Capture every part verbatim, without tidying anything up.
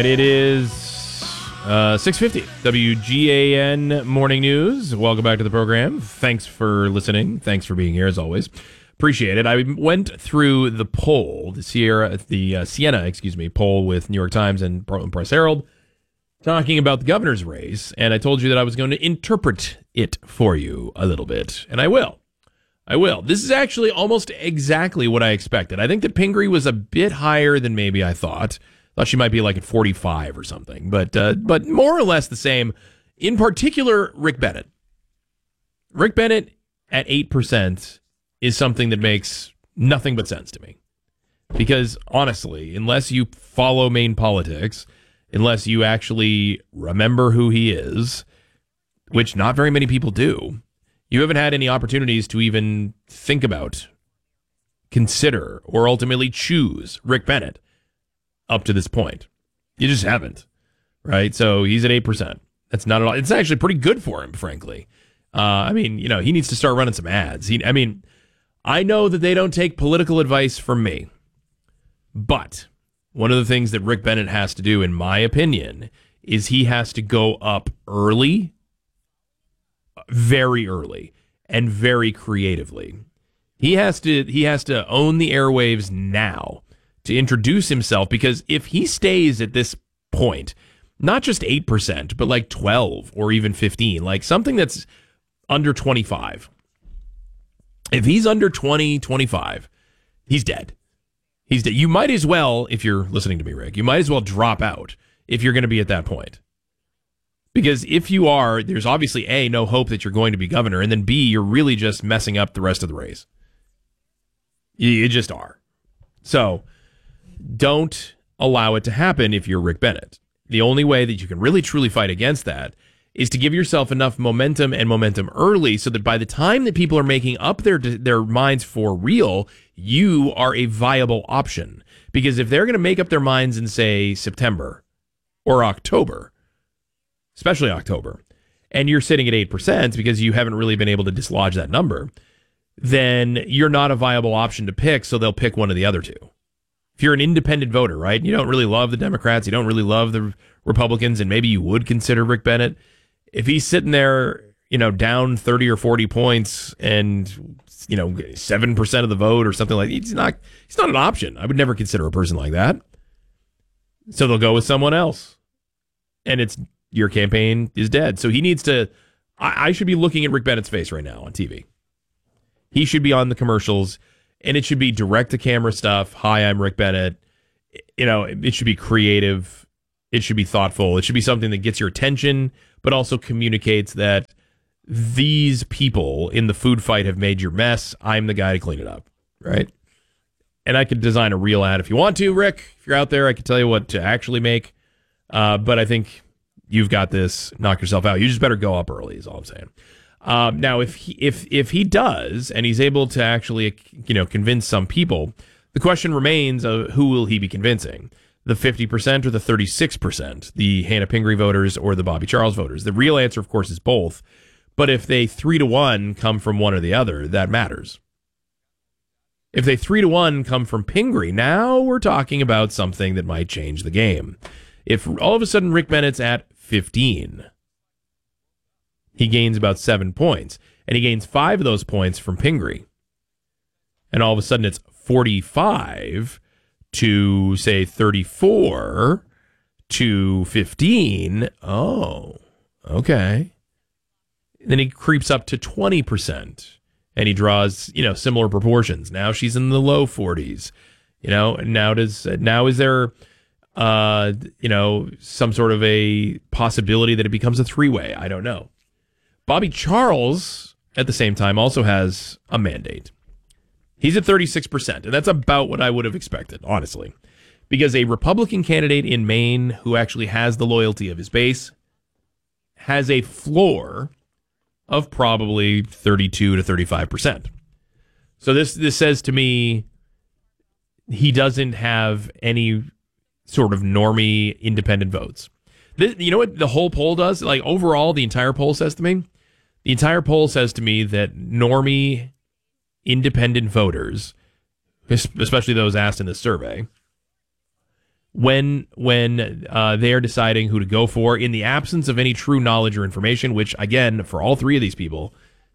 It is uh, six fifty, W G A N Morning News. Welcome back to the program. Thanks for listening. Thanks for being here, as always. Appreciate it. I went through the poll, the Sierra, the uh, Siena, excuse me, poll with New York Times and Portland Press Herald, talking about the governor's race, and I told you that I was going to interpret it for you a little bit, and I will. I will. This is actually almost exactly what I expected. I think that Pingree was a bit higher than maybe I thought. Thought she might be like at forty-five or something, but uh, but more or less the same. In particular, Rick Bennett. Rick Bennett at eight percent is something that makes nothing but sense to me. Because honestly, unless you follow Maine politics, unless you actually remember who he is, which not very many people do, you haven't had any opportunities to even think about, consider, or ultimately choose Rick Bennett up to this point. You just haven't, right? So he's at eight percent. That's not at all. It's actually pretty good for him, frankly. Uh, I mean, you know, he needs to start running some ads. He, I mean, I know that they don't take political advice from me, but one of the things that Rick Bennett has to do, in my opinion, is he has to go up early, very early, and very creatively. He has to he has to own the airwaves now to introduce himself, because if he stays at this point, not just eight percent, but like twelve or even fifteen, like something that's under twenty-five. If he's under twenty, twenty-five, he's dead. He's dead. You might as well, if you're listening to me, Rick, you might as well drop out if you're going to be at that point. Because if you are, there's obviously A, no hope that you're going to be governor, and then B, you're really just messing up the rest of the race. You, you just are. So don't allow it to happen if you're Rick Bennett. The only way that you can really truly fight against that is to give yourself enough momentum and momentum early so that by the time that people are making up their their minds for real, you are a viable option. Because if they're going to make up their minds in, say, September or October, especially October, and you're sitting at eight percent because you haven't really been able to dislodge that number, then you're not a viable option to pick, so they'll pick one of the other two. If you're an independent voter, right, you don't really love the Democrats, you don't really love the Republicans, and maybe you would consider Rick Bennett, if he's sitting there, you know, down thirty or forty points and, you know, seven percent of the vote or something like that, he's not, he's not an option. I would never consider a person like that. So they'll go with someone else. And it's, your campaign is dead. So he needs to, I, I should be looking at Rick Bennett's face right now on T V. He should be on the commercials, and it should be direct-to-camera stuff. Hi, I'm Rick Bennett. You know, it should be creative. It should be thoughtful. It should be something that gets your attention, but also communicates that these people in the food fight have made your mess. I'm the guy to clean it up, right? And I could design a real ad if you want to, Rick. If you're out there, I could tell you what to actually make. Uh, but I think you've got this. Knock yourself out. You just better go up early is all I'm saying. Um, now, if he, if if he does, and he's able to actually, you know, convince some people, the question remains of who will he be convincing? The fifty percent or the thirty-six percent? The Hannah Pingree voters or the Bobby Charles voters? The real answer, of course, is both. But if they three to one come from one or the other, that matters. If they three to one come from Pingree, now we're talking about something that might change the game. If all of a sudden Rick Bennett's at fifteen, he gains about seven points, and he gains five of those points from Pingree. And all of a sudden it's forty-five to, say, thirty-four to fifteen. Oh, okay. And then he creeps up to twenty percent, and he draws, you know, similar proportions. Now she's in the low forties. You know, and now does now is there uh, you know, some sort of a possibility that it becomes a three-way? I don't know. Bobby Charles, at the same time, also has a mandate. He's at thirty-six percent, and that's about what I would have expected, honestly. Because a Republican candidate in Maine who actually has the loyalty of his base has a floor of probably thirty-two to thirty-five percent. So this this says to me he doesn't have any sort of normie independent votes. This, you know what the whole poll does? Like overall, the entire poll says to me, the entire poll says to me that normie independent voters, especially those asked in this survey, when when uh, they are deciding who to go for in the absence of any true knowledge or information, which, again, for all three of these people,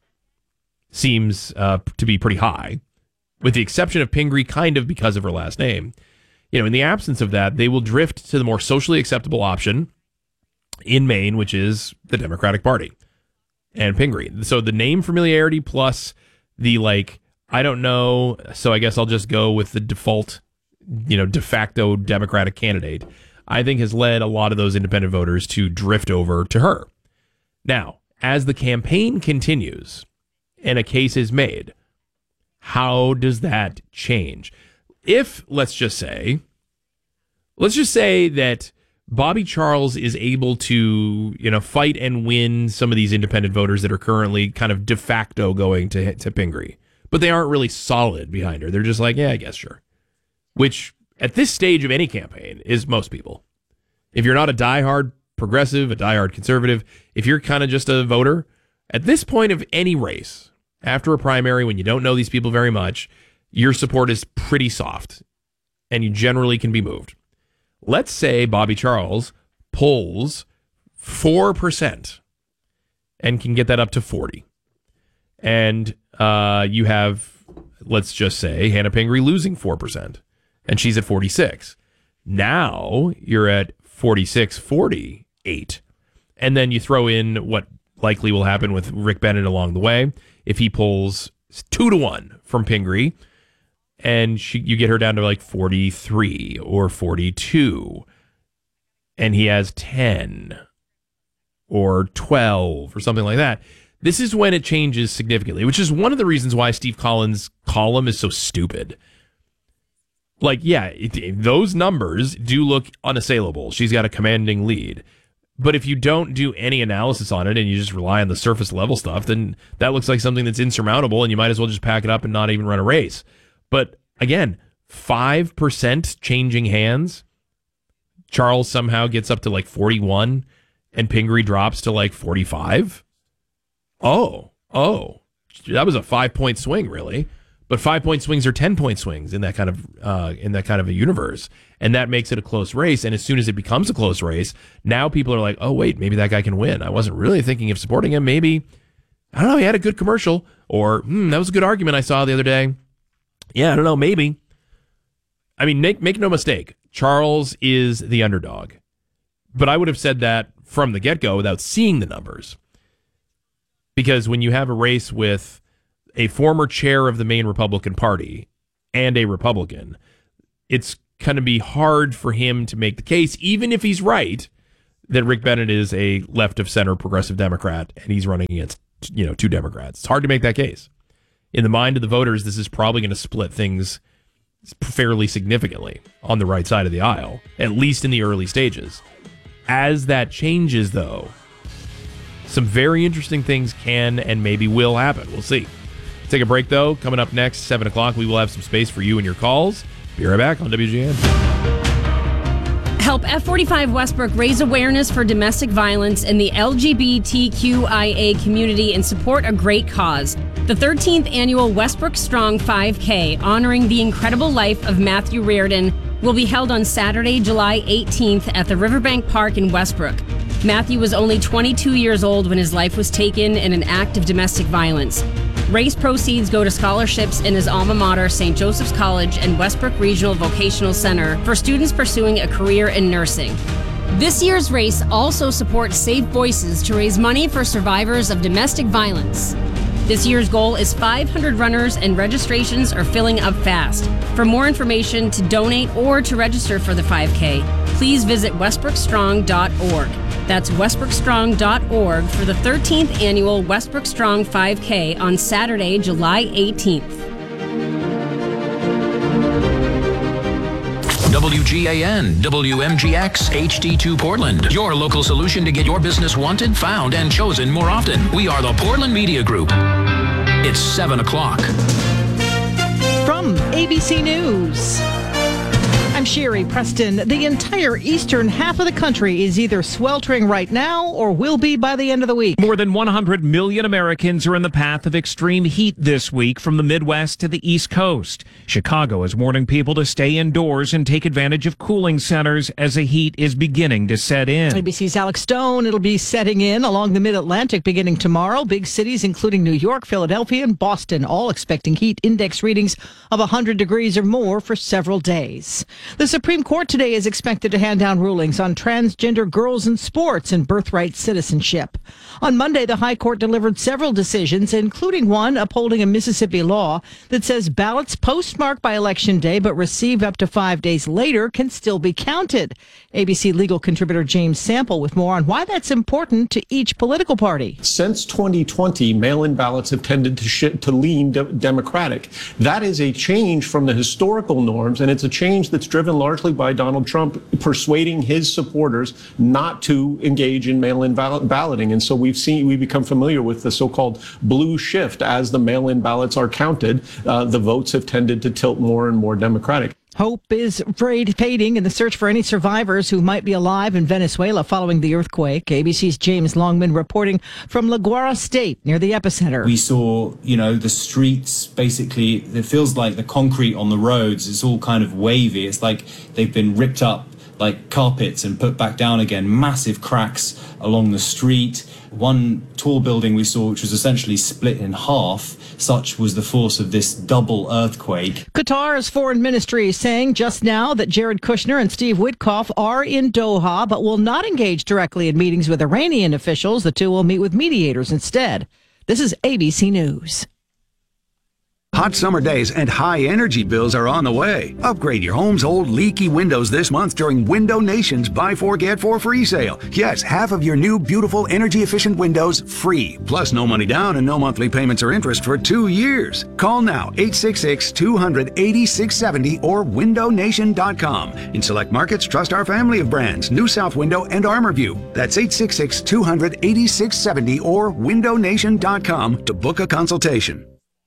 seems uh, to be pretty high, with the exception of Pingree, kind of because of her last name. You know, in the absence of that, they will drift to the more socially acceptable option in Maine, which is the Democratic Party and Pingree. So the name familiarity plus the, like, I don't know, so I guess I'll just go with the default, you know, de facto Democratic candidate, I think has led a lot of those independent voters to drift over to her. Now, as the campaign continues and a case is made, how does that change? If, let's just say, let's just say that Bobby Charles is able to, you know, fight and win some of these independent voters that are currently kind of de facto going to, to Pingree, but they aren't really solid behind her. They're just like, yeah, I guess, sure. Which, at this stage of any campaign, is most people. If you're not a diehard progressive, a diehard conservative, if you're kind of just a voter, at this point of any race, after a primary, when you don't know these people very much, your support is pretty soft, and you generally can be moved. Let's say Bobby Charles pulls four percent and can get that up to forty. And uh, you have, let's just say, Hannah Pingree losing four percent, and she's at forty-six. Now you're at forty-six forty-eight. And then you throw in what likely will happen with Rick Bennett along the way. If he pulls two to one from Pingree, and she, you get her down to like forty-three or forty-two, and he has ten or twelve or something like that. This is when it changes significantly, which is one of the reasons why Steve Collins' column is so stupid. Like, yeah, it, it, those numbers do look unassailable. She's got a commanding lead. But if you don't do any analysis on it and you just rely on the surface level stuff, then that looks like something that's insurmountable, and you might as well just pack it up and not even run a race. But again, five percent changing hands. Charles somehow gets up to like forty-one, and Pingree drops to like forty-five. Oh, oh, that was a five-point swing, really. But five-point swings are ten-point swings in that kind of uh, in that kind of a universe, and that makes it a close race. And as soon as it becomes a close race, now people are like, "Oh, wait, maybe that guy can win." I wasn't really thinking of supporting him. Maybe, I don't know, he had a good commercial, or hmm, that was a good argument I saw the other day. Yeah, I don't know, maybe. I mean, make make no mistake, Charles is the underdog, but I would have said that from the get-go without seeing the numbers, because when you have a race with a former chair of the Maine Republican Party and a Republican, it's going to be hard for him to make the case, even if he's right, that Rick Bennett is a left-of-center progressive Democrat and he's running against, you know, two Democrats. It's hard to make that case. In the mind of the voters, this is probably going to split things fairly significantly on the right side of the aisle, at least in the early stages. As that changes, though, some very interesting things can and maybe will happen. We'll see. Take a break, though. Coming up next, seven o'clock, we will have some space for you and your calls. Be right back on W G N. Help F forty-five Westbrook raise awareness for domestic violence in the L G B T Q I A community and support a great cause. The thirteenth annual Westbrook Strong five K, honoring the incredible life of Matthew Reardon, will be held on Saturday, July eighteenth at the Riverbank Park in Westbrook. Matthew was only twenty-two years old when his life was taken in an act of domestic violence. Race proceeds go to scholarships in his alma mater, Saint Joseph's College and Westbrook Regional Vocational Center, for students pursuing a career in nursing. This year's race also supports Safe Voices to raise money for survivors of domestic violence. This year's goal is five hundred runners, and registrations are filling up fast. For more information, to donate, or to register for the five K, please visit westbrook strong dot org. That's westbrook strong dot org for the thirteenth annual Westbrook Strong five K on Saturday, July eighteenth. W G A N, W M G X, H D two Portland. Your local solution to get your business wanted, found, and chosen more often. We are the Portland Media Group. It's seven o'clock. From A B C News, I'm Sherry Preston. The entire eastern half of the country is either sweltering right now or will be by the end of the week. More than one hundred million Americans are in the path of extreme heat this week from the Midwest to the East Coast. Chicago is warning people to stay indoors and take advantage of cooling centers as the heat is beginning to set in. A B C's Alex Stone, it'll be setting in along the Mid-Atlantic beginning tomorrow. Big cities including New York, Philadelphia, and Boston all expecting heat index readings of one hundred degrees or more for several days. The Supreme Court today is expected to hand down rulings on transgender girls in sports and birthright citizenship. On Monday, the High Court delivered several decisions, including one upholding a Mississippi law that says ballots postmarked by Election Day but received up to five days later can still be counted. A B C legal contributor James Sample with more on why that's important to each political party. Since twenty twenty, mail-in ballots have tended to, sh- to lean de- Democratic. That is a change from the historical norms, and it's a change that's driven largely by Donald Trump persuading his supporters not to engage in mail-in ball- balloting. And so we've seen, we become familiar with the so-called blue shift. As the mail-in ballots are counted, uh, the votes have tended to tilt more and more Democratic. Hope is fading in the search for any survivors who might be alive in Venezuela following the earthquake. A B C's James Longman reporting from La Guara State near the epicenter. We saw, you know, the streets, basically, it feels like the concrete on the roads is all kind of wavy. It's like they've been ripped up like carpets and put back down again. Massive cracks along the street. One tall building we saw, which was essentially split in half. Such was the force of this double earthquake. Qatar's foreign ministry is saying just now that Jared Kushner and Steve Witkoff are in Doha, but will not engage directly in meetings with Iranian officials. The two will meet with mediators instead. This is A B C News. Hot summer days and high energy bills are on the way. Upgrade your home's old leaky windows this month during Window Nation's Buy Four Get Four free sale. Yes, half of your new beautiful energy efficient windows free. Plus no money down and no monthly payments or interest for two years. Call now eight six six, two hundred, eighty-six seventy or window nation dot com. In select markets, trust our family of brands, New South Window and ArmorView. That's eight six six, two hundred, eighty-six seventy or window nation dot com to book a consultation.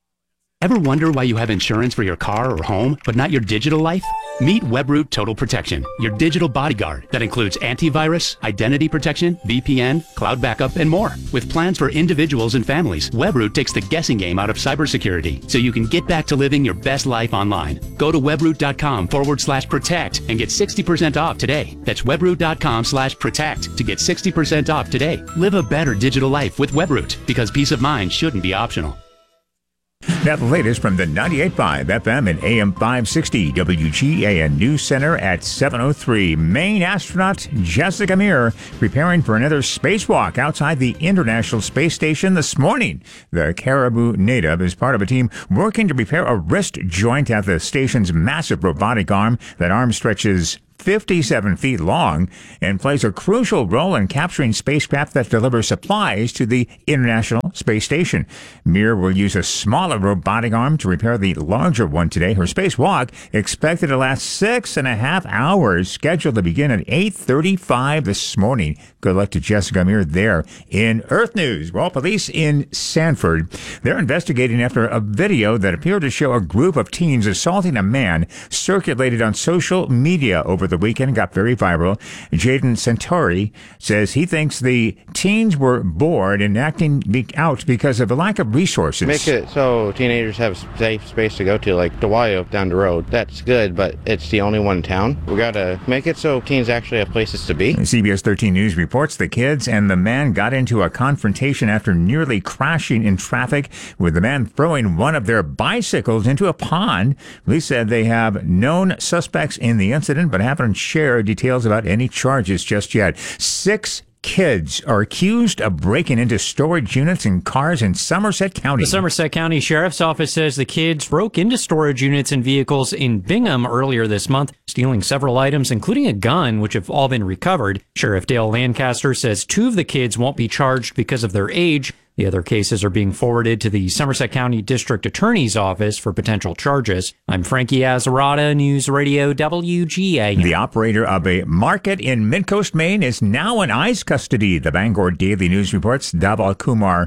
Ever wonder why you have insurance for your car or home, but not your digital life? Meet Webroot Total Protection, your digital bodyguard that includes antivirus, identity protection, V P N, cloud backup, and more. With plans for individuals and families, Webroot takes the guessing game out of cybersecurity so you can get back to living your best life online. Go to webroot.com forward slash protect and get sixty percent off today. That's webroot.com slash protect to get sixty percent off today. Live a better digital life with Webroot, because peace of mind shouldn't be optional. Now the latest from the ninety-eight point five F M and A M five sixty W G A N News Center at seven oh three. Maine astronaut Jessica Meir preparing for another spacewalk outside the International Space Station this morning. The Caribou native is part of a team working to repair a wrist joint at the station's massive robotic arm. That arm stretches fifty-seven feet long and plays a crucial role in capturing spacecraft that deliver supplies to the International Space Station. Meir will use a smaller robotic arm to repair the larger one today. Her spacewalk expected to last six and a half hours, scheduled to begin at eight thirty-five this morning. Good luck to Jessica Meir there. In Earth News, well, police in Sanford, they're investigating after a video that appeared to show a group of teens assaulting a man circulated on social media over the weekend, got very viral. Jaden Centauri says he thinks the teens were bored and acting be- out because of a lack of resources. Make it so teenagers have a safe space to go to, like DeWyo down the road. That's good, but it's the only one in town. We gotta make it so teens actually have places to be. C B S thirteen News reports the kids and the man got into a confrontation after nearly crashing in traffic, with the man throwing one of their bicycles into a pond. Police said they have known suspects in the incident, but haven't shared details about any charges just yet. Six kids are accused of breaking into storage units and cars in Somerset County. The Somerset County Sheriff's Office says the kids broke into storage units and vehicles in Bingham earlier this month, stealing several items, including a gun, which have all been recovered. Sheriff Dale Lancaster says two of the kids won't be charged because of their age. The other cases are being forwarded to the Somerset County District Attorney's Office for potential charges. I'm Frankie Azarada, News Radio W G A N. The operator of a market in Midcoast, Maine is now in ICE custody. The Bangor Daily News reports Dhaval Kumar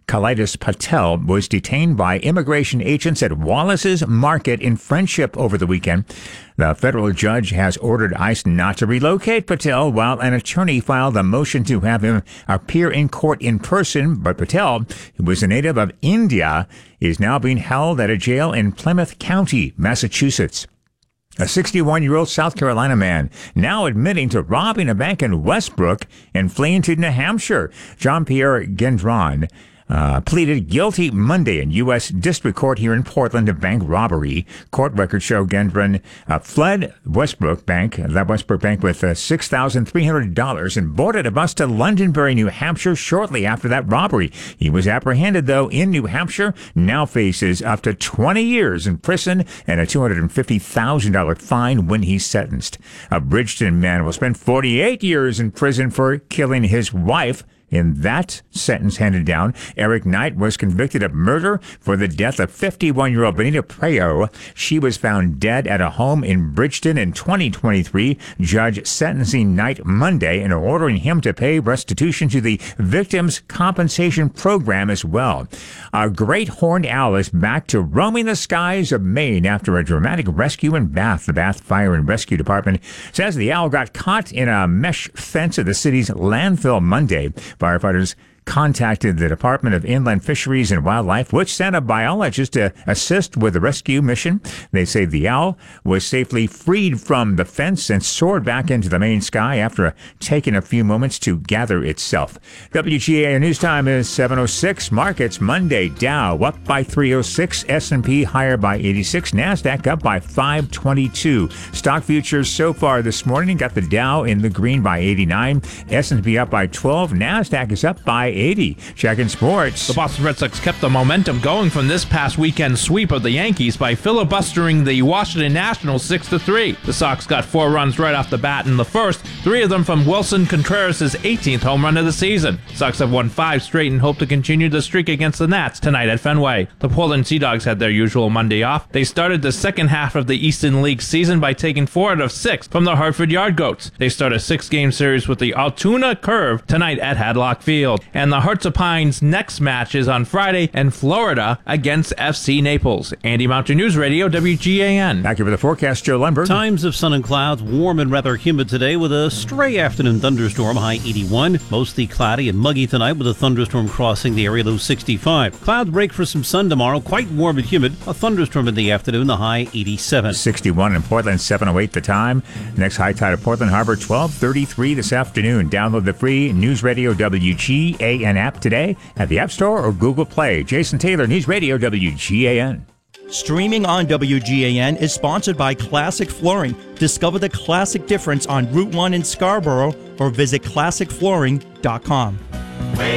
Kalidas Patel was detained by immigration agents at Wallace's Market in Friendship over the weekend. The federal judge has ordered ICE not to relocate Patel, while an attorney filed a motion to have him appear in court in person. But Patel, who was a native of India, is now being held at a jail in Plymouth County, Massachusetts. A sixty-one-year-old South Carolina man now admitting to robbing a bank in Westbrook and fleeing to New Hampshire. Jean-Pierre Gendron Uh, pleaded guilty Monday in U S District Court here in Portland of bank robbery. Court records show Gendron uh, fled Westbrook Bank, that Westbrook Bank, with uh, six thousand three hundred dollars and boarded a bus to Londonderry, New Hampshire shortly after that robbery. He was apprehended, though, in New Hampshire, now faces up to twenty years in prison and a two hundred fifty thousand dollars fine when he's sentenced. A Bridgeton man will spend forty-eight years in prison for killing his wife. In that sentence handed down, Eric Knight was convicted of murder for the death of fifty-one-year-old Benita Preo. She was found dead at a home in Bridgeton in twenty twenty-three. Judge sentencing Knight Monday and ordering him to pay restitution to the Victims' Compensation Program as well. A great horned owl is back to roaming the skies of Maine after a dramatic rescue in Bath. The Bath Fire and Rescue Department says the owl got caught in a mesh fence at the city's landfill Monday. Firefighters contacted the Department of Inland Fisheries and Wildlife, which sent a biologist to assist with the rescue mission. They say the owl was safely freed from the fence and soared back into the Maine sky after taking a few moments to gather itself. W G A News Time is seven oh six. Markets Monday. Dow up by three oh six. S and P higher by eighty-six. NASDAQ up by five twenty-two. Stock futures so far this morning got the Dow in the green by eighty-nine. S and P up by twelve. NASDAQ is up by eighty. Checking sports. The Boston Red Sox kept the momentum going from this past weekend sweep of the Yankees by filibustering the Washington Nationals six to three. The Sox got four runs right off the bat in the first, three of them from Wilson Contreras' eighteenth home run of the season. Sox have won five straight and hope to continue the streak against the Nats tonight at Fenway. The Portland Sea Dogs had their usual Monday off. They started the second half of the Eastern League season by taking four out of six from the Hartford Yard Goats. They start a six-game series with the Altoona Curve tonight at Hadlock Field. And the Hearts of Pine's next match is on Friday in Florida against F C Naples. Andy Mountain News Radio, W G A N. Back over the forecast, Joe Lundberg. Times of sun and clouds, warm and rather humid today with a stray afternoon thunderstorm, high eighty-one. Mostly cloudy and muggy tonight with a thunderstorm crossing the area, low sixty-five. Clouds break for some sun tomorrow, quite warm and humid. A thunderstorm in the afternoon, the high eighty-seven. sixty-one in Portland, seven oh eight the time. Next high tide at Portland Harbor, twelve thirty-three this afternoon. Download the free News Radio W G A N app today at the App Store or Google Play. Jason Taylor, News Radio W G A N. Streaming on W G A N is sponsored by Classic Flooring. Discover the classic difference on Route one in Scarborough or visit classic flooring dot com.